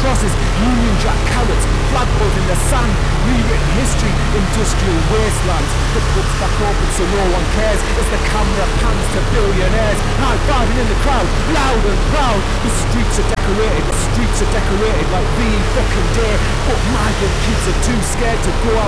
crosses, Union Jack carrots, flagpoles in the sand, rewritten history, industrial wastelands. The pub's back open so no one cares as the camera pans to billionaires, high-fiving in the crowd, loud and proud. The streets are decorated like VE fucking day, but migrant kids are too scared to go